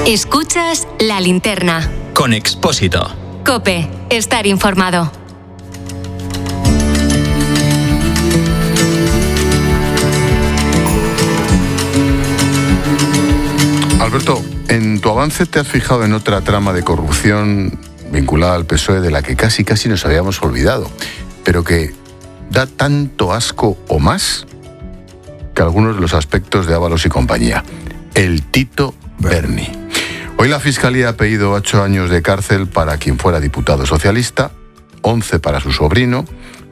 Escuchas La Linterna. Con Expósito. COPE. Estar informado. Alberto, en tu avance te has fijado en otra trama de corrupción vinculada al PSOE de la que casi nos habíamos olvidado, pero que da tanto asco o más que algunos de los aspectos de Ábalos y compañía. El Tito Berni. Hoy la Fiscalía ha pedido 8 años de cárcel para quien fuera diputado socialista, 11 para su sobrino,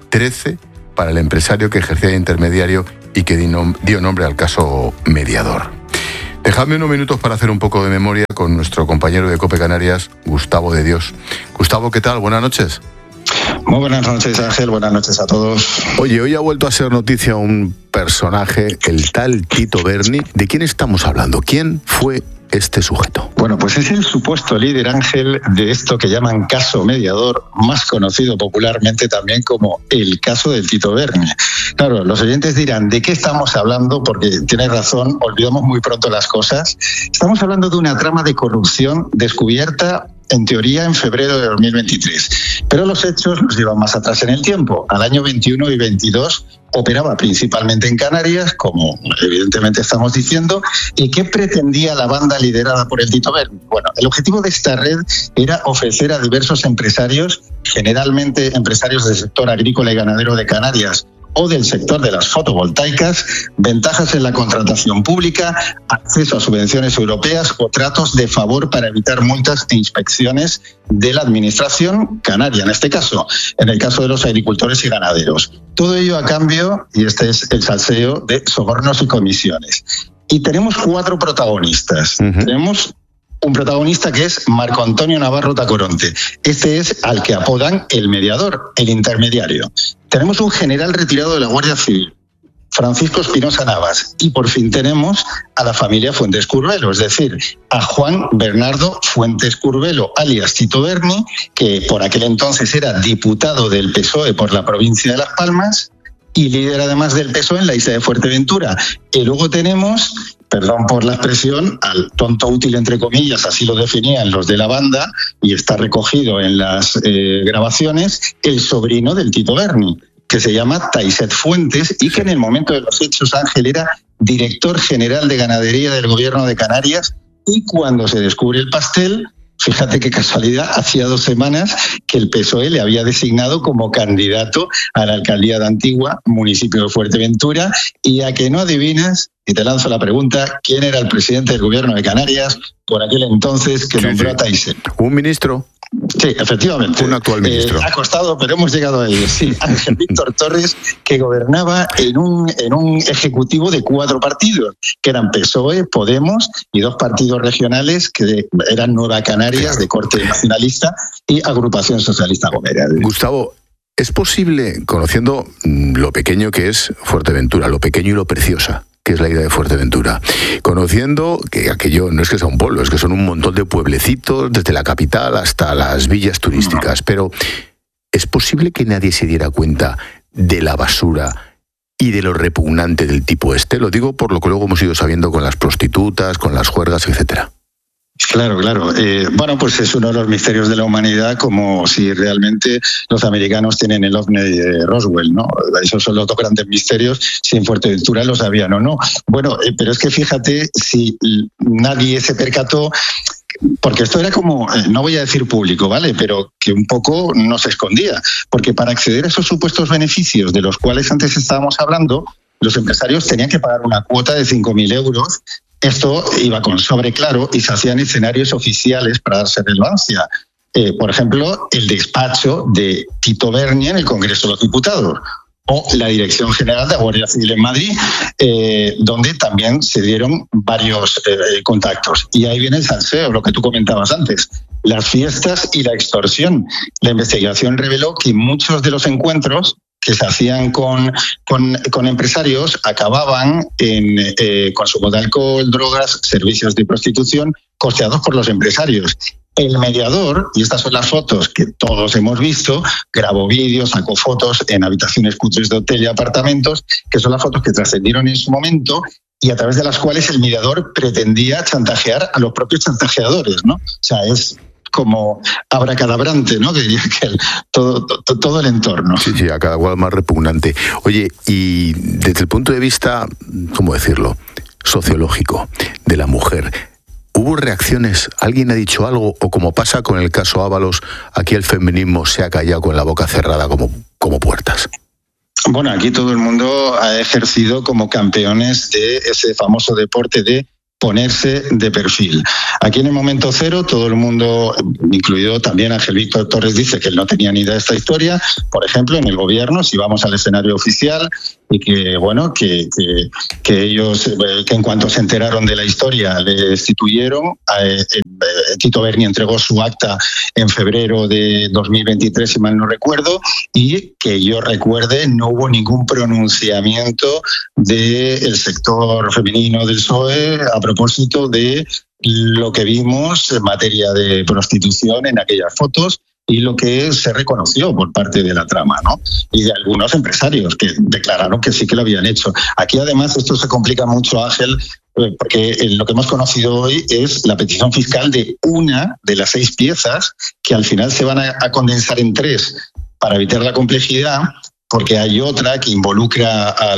13 para el empresario que ejercía de intermediario y que dio nombre al caso Mediador. Dejadme unos minutos para hacer un poco de memoria con nuestro compañero de COPE Canarias, Gustavo de Dios. Gustavo, ¿qué tal? Buenas noches. Muy buenas noches, Ángel. Buenas noches a todos. Oye, hoy ha vuelto a ser noticia un personaje, el tal Tito Berni. ¿De quién estamos hablando? ¿Quién fue este sujeto? Bueno, pues es el supuesto líder, Ángel, de esto que llaman caso Mediador, más conocido popularmente también como el caso del Tito Berni. Claro, los oyentes dirán, ¿de qué estamos hablando? Porque tienes razón, olvidamos muy pronto las cosas. Estamos hablando de una trama de corrupción descubierta, en teoría, en febrero de 2023. Pero los hechos nos llevan más atrás en el tiempo. Al año 21 y 22 operaba principalmente en Canarias, como evidentemente estamos diciendo. ¿Y qué pretendía la banda liderada por el Tito Berni? Bueno, el objetivo de esta red era ofrecer a diversos empresarios, generalmente empresarios del sector agrícola y ganadero de Canarias, o del sector de las fotovoltaicas, ventajas en la contratación pública, acceso a subvenciones europeas o tratos de favor para evitar multas e inspecciones de la administración canaria, en este caso, en el caso de los agricultores y ganaderos. Todo ello a cambio, y este es el salseo, de sobornos y comisiones. Y tenemos 4 protagonistas. Tenemos un protagonista que es Marco Antonio Navarro Tacoronte. Este es al que apodan el mediador, el intermediario. Tenemos un general retirado de la Guardia Civil, Francisco Espinosa Navas, y por fin tenemos a la familia Fuentes Curbelo, es decir, a Juan Bernardo Fuentes Curbelo, alias Tito Berni, que por aquel entonces era diputado del PSOE por la provincia de Las Palmas y líder además del PSOE en la isla de Fuerteventura. Y luego tenemos, perdón por la expresión, al tonto útil, entre comillas, así lo definían los de la banda, y está recogido en las grabaciones, el sobrino del Tito Berni, que se llama Taiset Fuentes, y que en el momento de los hechos, Ángel, era director general de ganadería del gobierno de Canarias, y cuando se descubre el pastel, fíjate qué casualidad, hacía 2 semanas que el PSOE le había designado como candidato a la alcaldía de Antigua, municipio de Fuerteventura, y a que no adivinas, y te lanzo la pregunta, ¿quién era el presidente del gobierno de Canarias por aquel entonces que nombró a Taiset? ¿Un ministro? Sí, efectivamente. Un actual ministro. Ha costado, pero hemos llegado a ello. Sí, Ángel Víctor Torres, que gobernaba en un ejecutivo de 4 partidos, que eran PSOE, Podemos y 2 partidos regionales que eran Nueva Canarias, de corte nacionalista, y Agrupación Socialista Gomera. Gustavo, ¿es posible, conociendo lo pequeño que es Fuerteventura, lo pequeño y lo preciosa que es la isla de Fuerteventura, conociendo que aquello no es que sea un pueblo, es que son un montón de pueblecitos, desde la capital hasta las villas turísticas, pero ¿es posible que nadie se diera cuenta de la basura y de lo repugnante del tipo este? Lo digo por lo que luego hemos ido sabiendo con las prostitutas, con las juergas, etcétera. Claro. Bueno, pues es uno de los misterios de la humanidad, como si realmente los americanos tienen el ovni de Roswell, ¿no? Esos son los 2 grandes misterios, si en Fuerteventura lo sabían o no. Bueno, pero es que fíjate, si nadie se percató, porque esto era como, no voy a decir público, ¿vale? Pero que un poco no se escondía, porque para acceder a esos supuestos beneficios de los cuales antes estábamos hablando, los empresarios tenían que pagar una cuota de 5.000 euros. Esto iba con sobre claro y se hacían escenarios oficiales para darse relevancia. Por ejemplo, el despacho de Tito Berni en el Congreso de los Diputados o la Dirección General de la Guardia Civil en Madrid, donde también se dieron varios contactos. Y ahí viene el salseo, lo que tú comentabas antes, las fiestas y la extorsión. La investigación reveló que muchos de los encuentros que se hacían con empresarios acababan en consumo de alcohol, drogas, servicios de prostitución costeados por los empresarios. El mediador, y estas son las fotos que todos hemos visto, grabó vídeos, sacó fotos en habitaciones cutres de hotel y apartamentos, que son las fotos que trascendieron en su momento y a través de las cuales el mediador pretendía chantajear a los propios chantajeadores, ¿no? O sea, es como abracadabrante, ¿no? Que diría que todo el entorno. Sí, a cada cual más repugnante. Oye, y desde el punto de vista, ¿cómo decirlo?, sociológico de la mujer, ¿hubo reacciones? ¿Alguien ha dicho algo? ¿O como pasa con el caso Ábalos, aquí el feminismo se ha callado con la boca cerrada como puertas? Bueno, aquí todo el mundo ha ejercido como campeones de ese famoso deporte de ponerse de perfil. Aquí en el momento cero todo el mundo, incluido también Ángel Víctor Torres, dice que él no tenía ni idea de esta historia. Por ejemplo, en el gobierno, si vamos al escenario oficial, y que bueno, que ellos, que en cuanto se enteraron de la historia, le destituyeron. Tito Berni entregó su acta en febrero de 2023, si mal no recuerdo, y que yo recuerde, no hubo ningún pronunciamiento del sector femenino del PSOE a propósito de lo que vimos en materia de prostitución en aquellas fotos y lo que se reconoció por parte de la trama, ¿no? Y de algunos empresarios que declararon que sí que lo habían hecho. Aquí además esto se complica mucho, Ángel, porque lo que hemos conocido hoy es la petición fiscal de una de las 6 piezas que al final se van a condensar en 3 para evitar la complejidad, porque hay otra que involucra a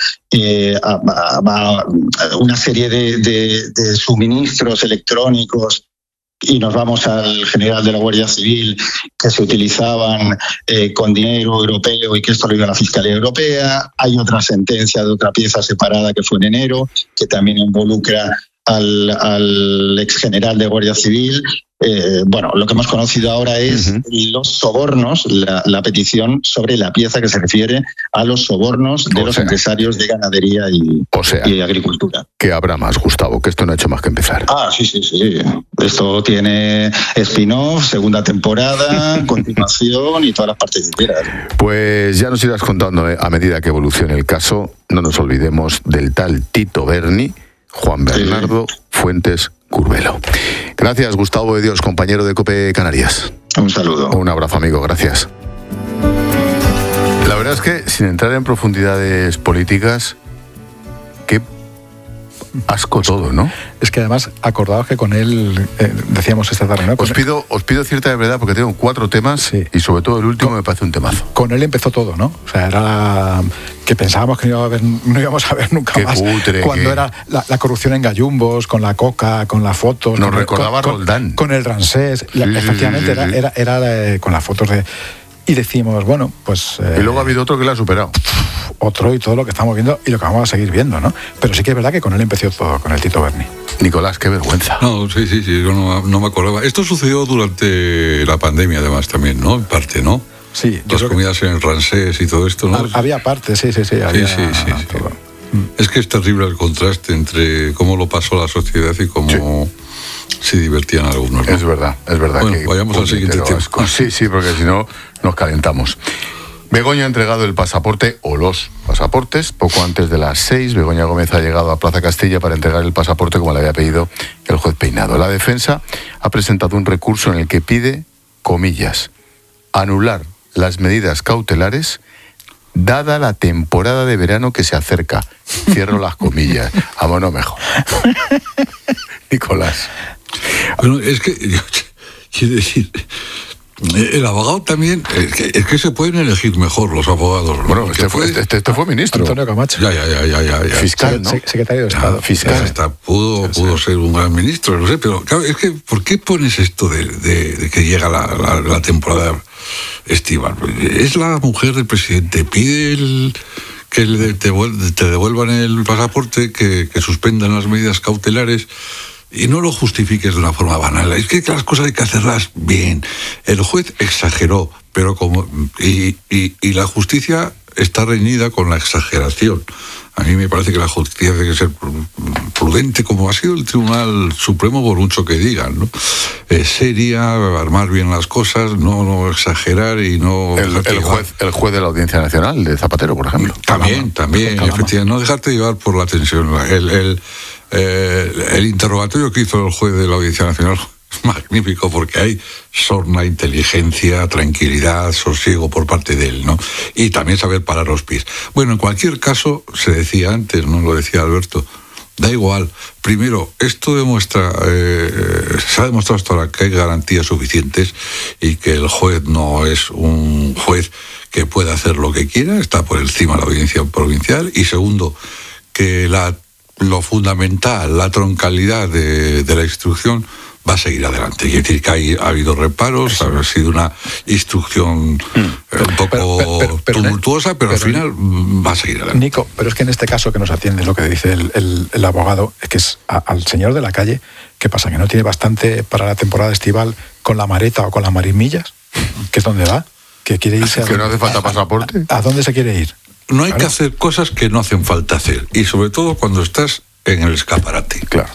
una serie de suministros electrónicos, y nos vamos al general de la Guardia Civil, que se utilizaban con dinero europeo y que esto lo iba a la Fiscalía Europea. Hay otra sentencia de otra pieza separada que fue en enero, que también involucra al ex general de Guardia Civil. Bueno, lo que hemos conocido ahora es los sobornos, la petición sobre la pieza que se refiere a los sobornos de los empresarios de ganadería y agricultura. Que habrá más, Gustavo, que esto no ha hecho más que empezar. Sí. Esto tiene spin-off, segunda temporada, continuación y todas las partes que quieras. Pues ya nos irás contando a medida que evolucione el caso. No nos olvidemos del tal Tito Berni, Juan Bernardo Fuentes Curbelo. Gracias, Gustavo de Dios, compañero de COPE Canarias. Un saludo. Un abrazo, amigo, gracias. La verdad es que, sin entrar en profundidades políticas, qué asco todo, ¿no? Es que además, acordaos que con él, decíamos esta tarde, ¿no? Os pido cierta verdad porque tengo 4 temas, sí, y sobre todo el último me parece un temazo. Con él empezó todo, ¿no? O sea, era que pensábamos que no íbamos a ver nunca qué más. Cutre, cuando era la corrupción en gallumbos, con la coca, con las fotos. Nos recordaba Roldán. Con el Ramsés. Efectivamente, era con las fotos de... Y decimos, bueno, pues... y luego ha habido otro que lo ha superado. Otro y todo lo que estamos viendo y lo que vamos a seguir viendo, ¿no? Pero sí que es verdad que con él empezó todo, con el Tito Berni. Nicolás, qué vergüenza. No, sí, yo no me acordaba. Esto sucedió durante la pandemia, además, también, ¿no? En parte, ¿no? Sí. Las comidas en el Ramsés y todo esto, ¿no? Había parte, sí. Había todo. Es que es terrible el contraste entre cómo lo pasó la sociedad y cómo... se divertían algunos, ¿no? Es verdad. Bueno, que vayamos al siguiente tema. Sí, porque si no nos calentamos. Begoña ha entregado el pasaporte o los pasaportes poco antes de las 6. Begoña Gómez ha llegado a Plaza Castilla para entregar el pasaporte como le había pedido el juez Peinado. La defensa ha presentado un recurso en el que pide, comillas, anular las medidas cautelares dada la temporada de verano que se acerca. Cierro las comillas. Vámonos mejor. Nicolás. Bueno, es que, quiero decir, el abogado también, es que se pueden elegir mejor los abogados, ¿no? Bueno, este fue ministro. Antonio Camacho. Ya. Fiscal, ¿no? Secretario de Estado. Fiscal. Hasta pudo ser un gran ministro, no sé, pero claro, es que, ¿por qué pones esto de que llega la temporada estival? Es la mujer del presidente, pide que te devuelvan el pasaporte, que suspendan las medidas cautelares. Y no lo justifiques de una forma banal. Es que las cosas hay que hacerlas bien. El juez exageró, pero y la justicia está reñida con la exageración. A mí me parece que la justicia debe ser prudente, como ha sido el Tribunal Supremo, por mucho que digan, ¿no? Seria, armar bien las cosas, no exagerar y no... El juez de la Audiencia Nacional, de Zapatero, por ejemplo. También, efectivamente. No dejarte llevar por la tensión. El interrogatorio que hizo el juez de la Audiencia Nacional es magnífico porque hay sorna, inteligencia, tranquilidad, sosiego por parte de él, ¿no? Y también saber parar los pies. Bueno, en cualquier caso, se decía antes, ¿no? Lo decía Alberto, Da igual. Primero, esto demuestra, se ha demostrado hasta ahora que hay garantías suficientes y que el juez no es un juez que pueda hacer lo que quiera, está por encima de la audiencia provincial. Y segundo, que lo fundamental, la troncalidad de la instrucción va a seguir adelante. Quiere decir que ha habido reparos, ha sido una instrucción un poco tumultuosa, pero al final va a seguir adelante. Nico, pero es que en este caso que nos atiende, lo que dice el abogado, es que es al señor de la calle, ¿qué pasa? ¿Que no tiene bastante para la temporada estival con la mareta o con las marimillas? ¿Que es donde va? ¿Que quiere irse ¿Que no hace falta pasaporte? ¿A dónde se quiere ir? No hay que hacer cosas que no hacen falta hacer, y sobre todo cuando estás en el escaparate. Claro.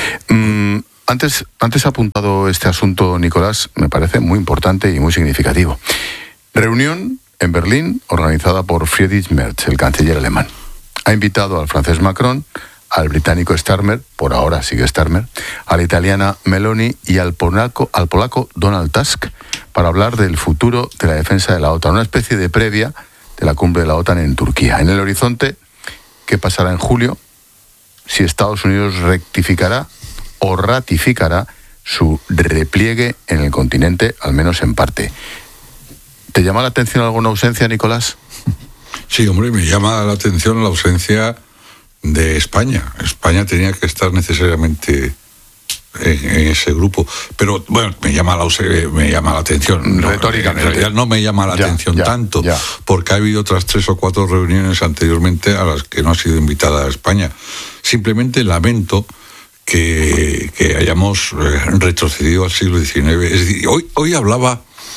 Antes ha apuntado este asunto, Nicolás, me parece muy importante y muy significativo. Reunión en Berlín organizada por Friedrich Merz, el canciller alemán. Ha invitado al francés Macron, al británico Starmer, por ahora sigue Starmer, a la italiana Meloni y al polaco Donald Tusk para hablar del futuro de la defensa de la OTAN, una especie de previa de la cumbre de la OTAN en Turquía. En el horizonte, ¿qué pasará en julio? Si Estados Unidos rectificará o ratificará su repliegue en el continente, al menos en parte. ¿Te llama la atención alguna ausencia, Nicolás? Sí, hombre, me llama la atención la ausencia de España. España tenía que estar necesariamente en ese grupo, pero bueno, me llama la atención. Retóricamente. En realidad no me llama la atención tanto, porque ha habido otras 3 o 4 reuniones anteriormente a las que no ha sido invitada a España. Simplemente lamento que hayamos retrocedido al siglo XIX. Es decir, hoy hablaba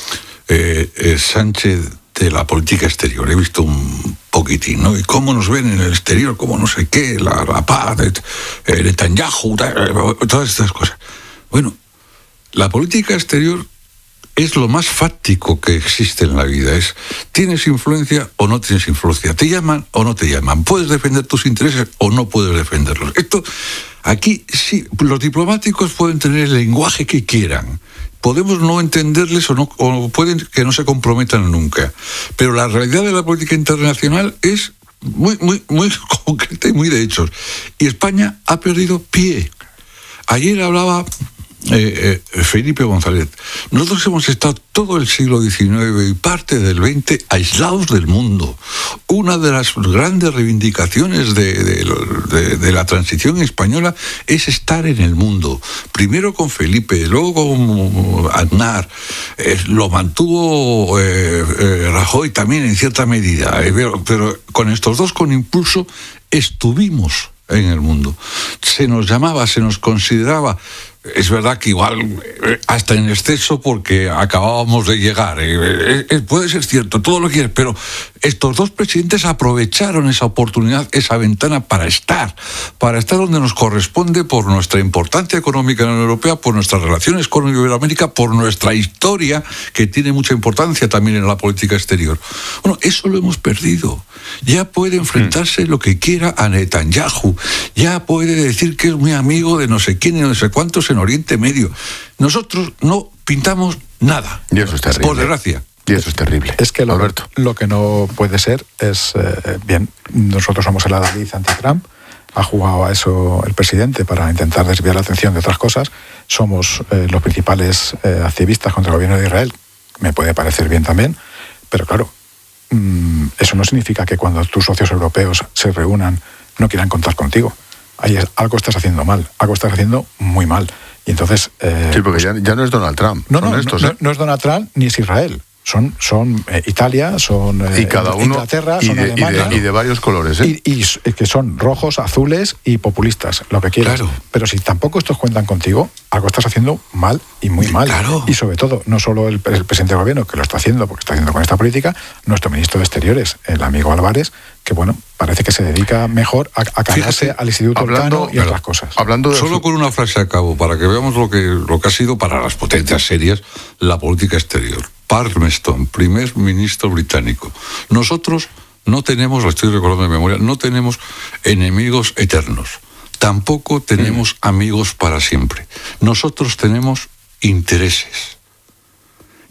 Sánchez de la política exterior. He visto un poquitín, ¿no? Y cómo nos ven en el exterior, como no sé qué, la paz, Netanyahu, todas estas cosas. Bueno, la política exterior es lo más fáctico que existe en la vida. Es, ¿tienes influencia o no tienes influencia? ¿Te llaman o no te llaman? ¿Puedes defender tus intereses o no puedes defenderlos? Esto, aquí sí, los diplomáticos pueden tener el lenguaje que quieran. Podemos no entenderles o pueden que no se comprometan nunca. Pero la realidad de la política internacional es muy, muy, muy concreta y muy de hechos. Y España ha perdido pie. Ayer hablaba Felipe González. Nosotros hemos estado todo el siglo XIX y parte del XX aislados del mundo. Una de las grandes reivindicaciones de la transición española es estar en el mundo. Primero con Felipe, luego con Aznar. Lo mantuvo Rajoy también en cierta medida. Pero con estos dos con impulso estuvimos en el mundo. Se nos llamaba, se nos consideraba. Es verdad que igual hasta en exceso porque acabábamos de llegar. Puede ser cierto, todo lo que quieras, pero estos dos presidentes aprovecharon esa oportunidad, esa ventana para estar donde nos corresponde por nuestra importancia económica en la Unión Europea, por nuestras relaciones con Iberoamérica, por nuestra historia, que tiene mucha importancia también en la política exterior. Bueno, eso lo hemos perdido. Ya puede enfrentarse lo que quiera a Netanyahu, ya puede decir que es muy amigo de no sé quién y no sé cuántos en Oriente Medio. Nosotros no pintamos nada. Y eso es terrible. Por desgracia. Y eso es terrible. Es que lo que no puede ser es, bien, nosotros somos el adalid anti-Trump, ha jugado a eso el presidente para intentar desviar la atención de otras cosas, somos los principales activistas contra el gobierno de Israel, me puede parecer bien también, pero claro, eso no significa que cuando tus socios europeos se reúnan no quieran contar contigo. Algo estás haciendo mal, algo estás haciendo muy mal. Y entonces... sí, porque ya no es Donald Trump. No es Donald Trump ni es Israel. Son Italia, son y cada uno, Inglaterra, son Alemania. Y de varios colores, ¿eh? Y que son rojos, azules y populistas, lo que quieras. Claro. Pero si tampoco estos cuentan contigo, algo estás haciendo mal y muy mal. Claro. Y sobre todo, no solo el presidente del gobierno, que lo está haciendo, porque está haciendo con esta política, nuestro ministro de Exteriores, el amigo Álvarez, que bueno, parece que se dedica mejor a cargarse al Instituto Elcano y otras cosas. Solo con una frase a cabo, para que veamos lo que ha sido para las potencias serias la política exterior. Palmerston, primer ministro británico. Nosotros no tenemos, lo estoy recordando de memoria, no tenemos enemigos eternos. Tampoco tenemos amigos para siempre. Nosotros tenemos intereses.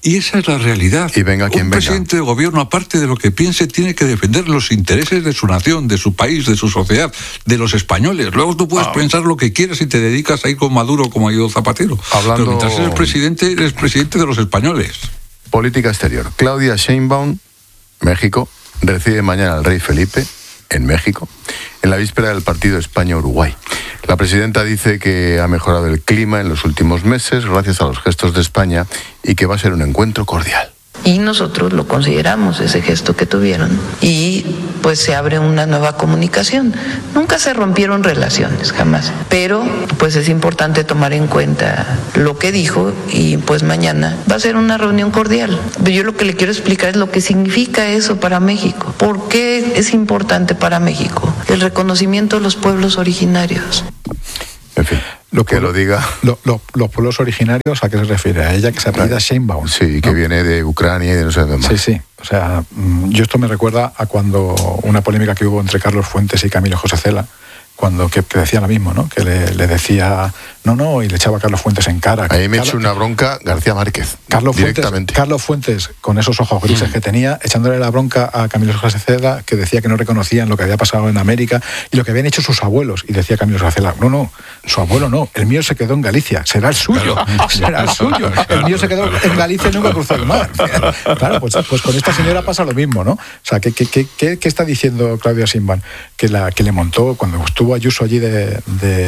Y esa es la realidad. Y venga quien venga. Un presidente de gobierno, aparte de lo que piense, tiene que defender los intereses de su nación, de su país, de su sociedad, de los españoles. Luego tú puedes pensar lo que quieras y te dedicas a ir con Maduro como ha ido Zapatero. Pero mientras eres presidente de los españoles. Política exterior. Claudia Sheinbaum, México, recibe mañana al rey Felipe en México, en la víspera del partido España-Uruguay. La presidenta dice que ha mejorado el clima en los últimos meses gracias a los gestos de España y que va a ser un encuentro cordial. Y nosotros lo consideramos, ese gesto que tuvieron, y pues se abre una nueva comunicación. Nunca se rompieron relaciones, jamás, pero pues es importante tomar en cuenta lo que dijo y pues mañana va a ser una reunión cordial. Yo lo que le quiero explicar es lo que significa eso para México. ¿Por qué es importante para México? El reconocimiento de los pueblos originarios. En fin, que lo diga. Los pueblos originarios, ¿a qué se refiere? A ella que se apellida Sheinbaum. Sí, que viene de Ucrania y de no sé dónde más. Sí. O sea, yo esto me recuerda a cuando una polémica que hubo entre Carlos Fuentes y Camilo José Cela, que decía lo mismo, ¿no? Que le decía no, y le echaba a Carlos Fuentes en cara. Ahí me echó una bronca García Márquez, directamente. Carlos Fuentes, con esos ojos grises que tenía, echándole la bronca a Camilo José Cela, que decía que no reconocían lo que había pasado en América y lo que habían hecho sus abuelos. Y decía Camilo José Cela, no, su abuelo no, el mío se quedó en Galicia, será el suyo, claro. Será el suyo. El mío se quedó en Galicia y nunca cruzó el mar. Claro, pues con esta señora pasa lo mismo, ¿no? O sea, ¿qué está diciendo Claudia Sheinbaum? Que le montó, cuando estuvo Ayuso allí de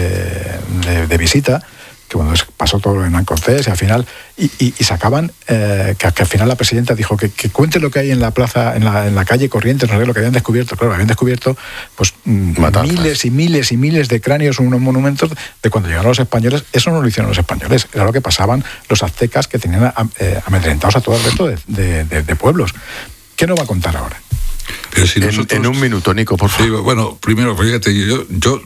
visita, que cuando pasó todo lo de Hernán Cortés y al final y sacaban que al final la presidenta dijo que cuente lo que hay en la plaza, en la calle Corrientes, no sé lo que habían descubierto. Claro, habían descubierto pues miles y miles y miles de cráneos, unos monumentos de cuando llegaron los españoles. Eso no lo hicieron los españoles, era lo que pasaban los aztecas, que tenían amedrentados a todo el resto de pueblos. ¿Qué nos va a contar ahora? Pero si nosotros... en un minuto, Nico, por favor. Sí, bueno, primero, fíjate, yo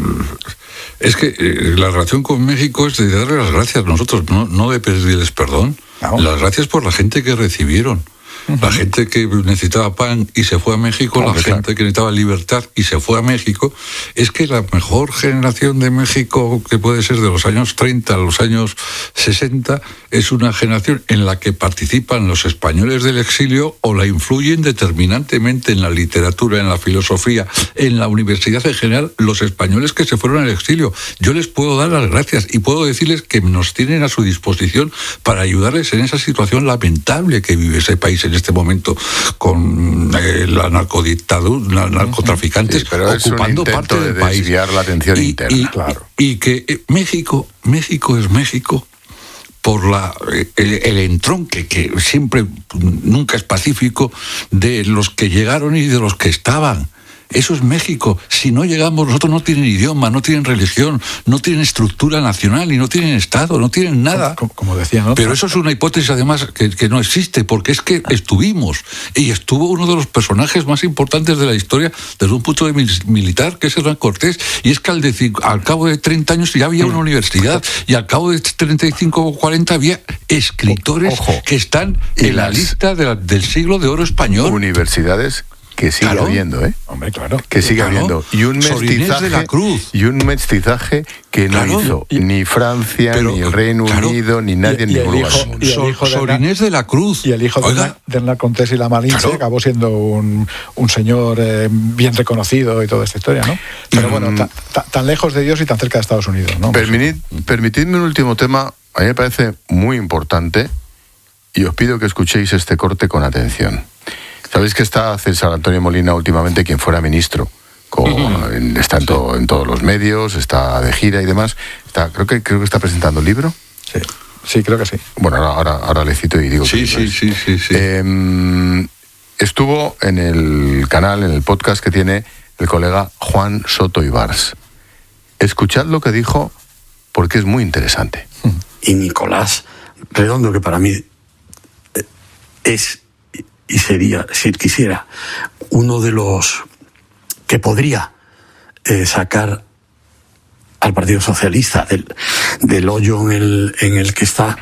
es que la relación con México es de darle las gracias nosotros, no de pedirles perdón. No. Las gracias por la gente que recibieron. La gente que necesitaba pan y se fue a México, la gente que necesitaba libertad y se fue a México. Es que la mejor generación de México, que puede ser de los años 30 a los años 60, es una generación en la que participan los españoles del exilio o la influyen determinantemente en la literatura, en la filosofía, en la universidad en general, los españoles que se fueron al exilio. Yo les puedo dar las gracias y puedo decirles que nos tienen a su disposición para ayudarles en esa situación lamentable que vive ese país en este momento, con la narcodictadura, narcotraficantes ocupando parte del país. Desviar la atención interna, claro. Y que México es México por el entronque que siempre, nunca es pacífico, de los que llegaron y de los que estaban. Eso es México. Si no llegamos, nosotros no tienen idioma, no tienen religión, no tienen estructura nacional y no tienen Estado, no tienen nada. Como decía, ¿no? Pero eso es una hipótesis, además, que no existe, porque es que estuvimos. Y estuvo uno de los personajes más importantes de la historia desde un punto de vista militar, que es Hernán Cortés. Y es que al cabo de 30 años ya había una universidad, y al cabo de 35 o 40 había escritores que están en la lista del siglo de oro español. Universidades que sigue habiendo, ¿eh? Hombre, claro. Que sigue habiendo. Y un mestizaje de la Cruz. Y un mestizaje que no hizo ni Francia, ni el Reino Unido, ni nadie en ningún lugar. Sorinés de la Cruz. Y el hijo de Hernán Cortés y la Malinche acabó siendo un señor bien reconocido y toda esta historia, ¿no? Pero bueno, tan lejos de Dios y tan cerca de Estados Unidos, ¿no? Permitidme un último tema, a mí me parece muy importante, y os pido que escuchéis este corte con atención. Sabéis que está César Antonio Molina últimamente, quien fuera ministro. Está en todos los medios, está de gira y demás. Creo que está presentando el libro. Sí, creo que sí. Bueno, ahora le cito y digo sí. Estuvo en el canal, en el podcast que tiene el colega Juan Soto Ibars. Escuchad lo que dijo, porque es muy interesante. Y Nicolás Redondo, que para mí es y sería, si quisiera, uno de los que podría sacar al Partido Socialista del hoyo en el que está.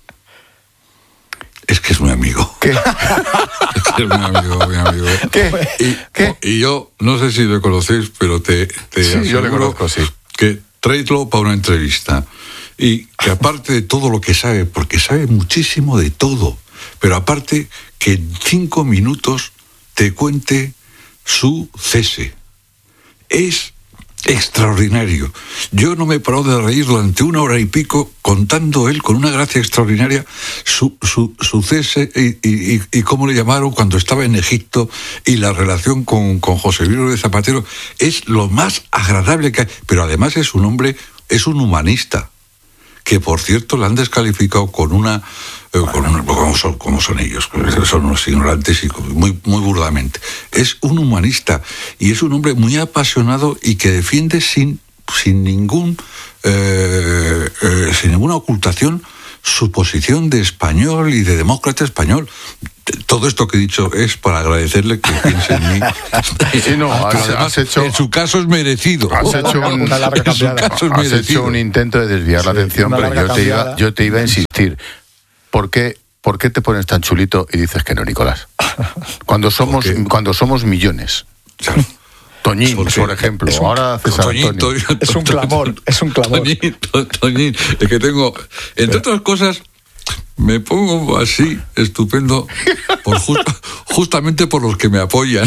Es que es mi amigo. ¿Qué? Es que es mi amigo. ¿Qué? Y yo, no sé si lo conocéis, pero te aseguro, yo le conozco, sí, que tráetelo para una entrevista. Y que aparte de todo lo que sabe, porque sabe muchísimo de todo, pero aparte que en 5 minutos te cuente su cese. Es extraordinario. Yo no me he parado de reír durante 1 hora y pico contando él con una gracia extraordinaria su cese y cómo le llamaron cuando estaba en Egipto, y la relación con José Luis Rodríguez Zapatero. Es lo más agradable que hay, pero además es un hombre, es un humanista, que por cierto le han descalificado con una como son ellos, son unos ignorantes y muy burdamente. Es un humanista y es un hombre muy apasionado y que defiende sin ninguna ocultación su posición de español y de demócrata español. Todo esto que he dicho es para agradecerle que piense en mí. Sí, no, has hecho, en su caso es merecido. Has hecho un intento de desviar la atención, pero yo te iba a insistir. ¿Por qué te pones tan chulito y dices que no, Nicolás? Cuando somos millones. Claro. Toñín, por ejemplo. Ahora César Antonio. Es un clamor. Toñín, es que tengo, entre otras cosas, me pongo así, estupendo, justamente por los que me apoyan.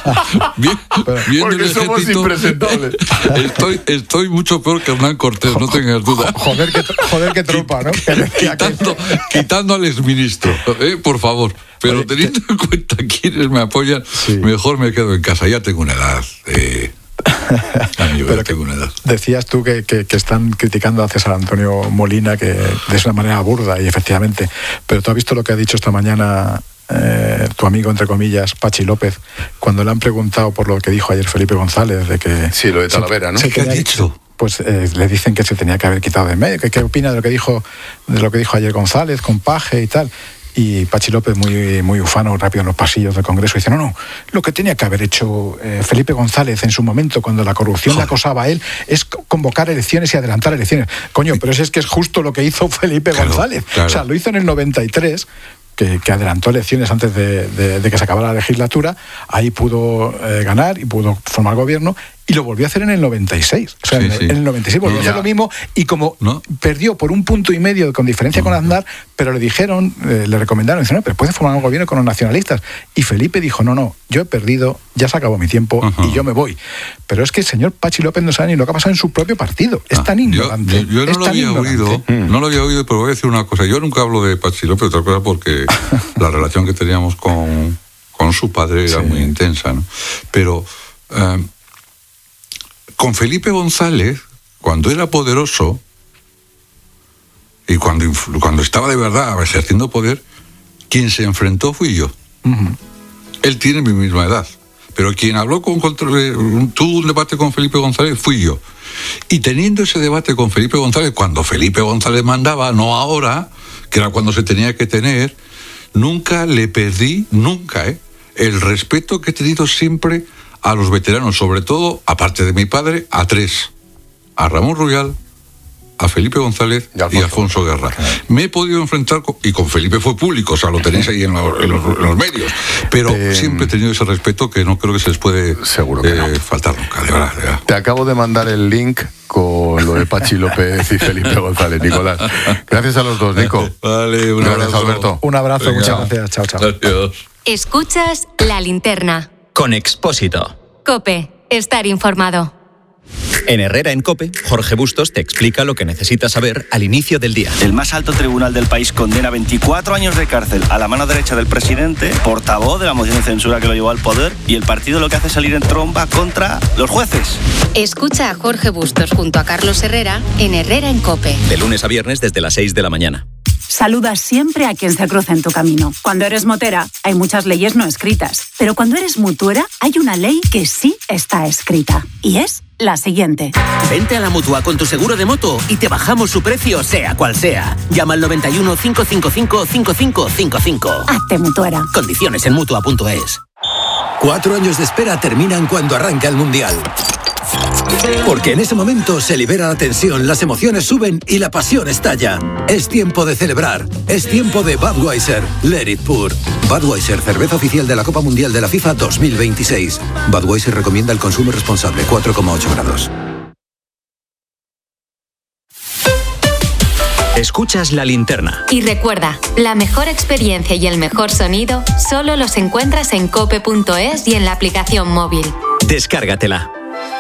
Porque somos impresentables. Estoy mucho peor que Hernán Cortés, no tengas duda. Joder, qué tropa, ¿no? Quitando al exministro, por favor. Pero teniendo en cuenta quiénes me apoyan, mejor me quedo en casa. Ya tengo una edad. Amigo, ya tengo una edad. Decías tú que están criticando a César Antonio Molina, que de una manera burda, y efectivamente. Pero tú has visto lo que ha dicho esta mañana tu amigo, entre comillas, Pachi López, cuando le han preguntado por lo que dijo ayer Felipe González, de que... Sí, lo de Talavera, ¿no? ¿Qué ha dicho? Pues le dicen que se tenía que haber quitado de medio. ¿Qué opina de lo que dijo ayer González con Paje y tal? Y Pachi López, muy ufano, rápido en los pasillos del Congreso, dice, no, lo que tenía que haber hecho Felipe González en su momento, cuando la corrupción le acosaba a él, es convocar elecciones y adelantar elecciones. Coño, pero es que es justo lo que hizo Felipe González. Claro. O sea, lo hizo en el 93, que adelantó elecciones antes de que se acabara la legislatura, ahí pudo ganar y pudo formar gobierno, y lo volvió a hacer en el 96. O sea, en el 96 volvió a hacer lo mismo, y como perdió por 1,5 puntos con diferencia con Aznar, pero le dijeron, le recomendaron, dicen, no, pero puede formar un gobierno con los nacionalistas. Y Felipe dijo, no, yo he perdido, ya se acabó mi tiempo y yo me voy. Pero es que el señor Pachi López no sabe ni lo que ha pasado en su propio partido. Es tan ignorante. Yo no lo había oído, pero voy a decir una cosa. Yo nunca hablo de Pachi López, otra cosa, porque la relación que teníamos con su padre era muy intensa, ¿no? Pero con Felipe González, cuando era poderoso y cuando estaba de verdad ejerciendo poder, quien se enfrentó fui yo. Él tiene mi misma edad, pero quien habló tuvo un debate con Felipe González fui yo. Y teniendo ese debate con Felipe González, cuando Felipe González mandaba, no ahora, que era cuando se tenía que tener, nunca le perdí, el respeto que he tenido siempre a los veteranos, sobre todo, aparte de mi padre, a 3: a Ramón Royal, a Felipe González y a Alfonso Guerra. Me he podido enfrentar y con Felipe fue público, o sea, lo tenéis ahí en los medios, pero siempre he tenido ese respeto que no creo que se les puede faltar nunca, de verdad. Te acabo de mandar el link con lo de Pachi López y Felipe González, Nicolás. Gracias a los dos, Nico. Vale, un abrazo. Gracias, Alberto. Un abrazo, venga. Muchas gracias. Chao. Adiós. Escuchas La Linterna. Con Expósito. COPE. Estar informado. En Herrera en COPE, Jorge Bustos te explica lo que necesitas saber al inicio del día. El más alto tribunal del país condena 24 años de cárcel a la mano derecha del presidente, portavoz de la moción de censura que lo llevó al poder, y el partido lo que hace es salir en tromba contra los jueces. Escucha a Jorge Bustos junto a Carlos Herrera en Herrera en COPE. De lunes a viernes desde las 6 de la mañana. Saluda siempre a quien se cruza en tu camino. Cuando eres motera, hay muchas leyes no escritas. Pero cuando eres mutuera, hay una ley que sí está escrita. Y es la siguiente. Vente a la Mutua con tu seguro de moto y te bajamos su precio, sea cual sea. Llama al 91 555 5555. Hazte mutuera. Condiciones en Mutua.es. 4 años de espera terminan cuando arranca el Mundial. Porque en ese momento se libera la tensión, las emociones suben y la pasión estalla. Es tiempo de celebrar. Es tiempo de Budweiser. Let it pour. Budweiser, cerveza oficial de la Copa Mundial de la FIFA 2026. Budweiser recomienda el consumo responsable, 4,8 grados. Escuchas La Linterna. Y recuerda, la mejor experiencia y el mejor sonido solo los encuentras en cope.es y en la aplicación móvil. Descárgatela.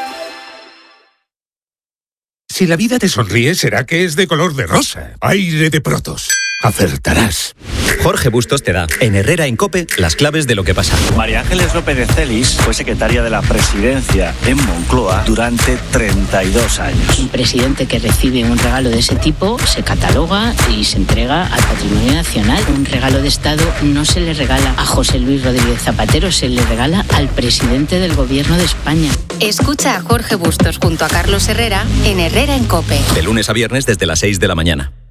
Si la vida te sonríe, será que es de color de rosa. Aire de Protos. Acertarás. Jorge Bustos te da, en Herrera en COPE, las claves de lo que pasa. María Ángeles López de Celis fue secretaria de la Presidencia en Moncloa durante 32 años. Un presidente que recibe un regalo de ese tipo se cataloga y se entrega al patrimonio nacional. Un regalo de Estado no se le regala a José Luis Rodríguez Zapatero, se le regala al presidente del Gobierno de España. Escucha a Jorge Bustos junto a Carlos Herrera en Herrera en COPE. De lunes a viernes desde las 6 de la mañana.